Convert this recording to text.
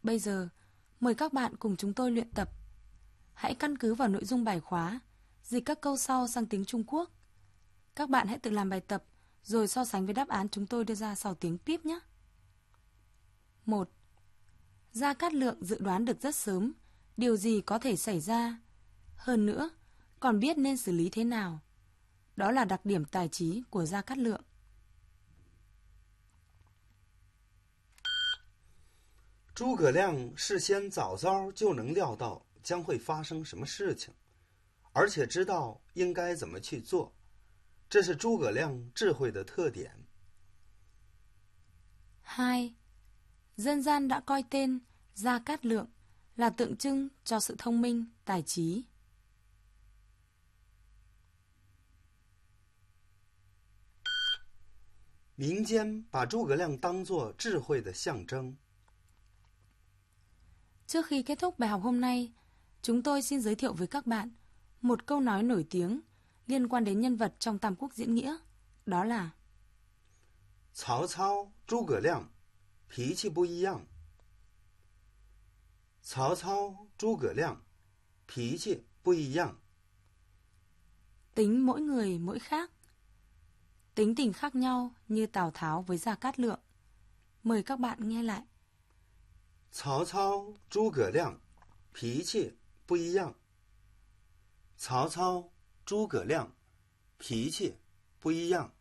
Bây giờ, mời các bạn cùng chúng tôi luyện tập. Hãy căn cứ vào nội dung bài khóa, dịch các câu sau sang tiếng Trung Quốc. Các bạn hãy tự làm bài tập, rồi so sánh với đáp án chúng tôi đưa ra sau tiếng píp nhé. 1. Gia Cát Lượng dự đoán được rất sớm điều gì có thể xảy ra. Hơn nữa, còn biết nên xử lý thế nào. Đó là đặc điểm tài trí của Gia Cát Lượng. 诸葛亮事先早早就能料到将会发生什么事情，而且知道应该怎么去做，这是诸葛亮智慧的特点。 2. Dân gian đã coi tên Gia Cát Lượng là tượng trưng cho sự thông minh, tài trí. 民间把诸葛亮当作智慧的象征。 Trước khi kết thúc bài học hôm nay, chúng tôi xin giới thiệu với các bạn một câu nói nổi tiếng liên quan đến nhân vật trong Tam Quốc diễn nghĩa, đó là 曹操、诸葛亮脾气不一样。曹操、诸葛亮脾气不一样。 tính mỗi người mỗi khác, tính tình khác nhau như Tào Tháo với Gia Cát Lượng. Mời các bạn nghe lại. 曹操、诸葛亮脾气不一样。曹操、诸葛亮脾气不一样。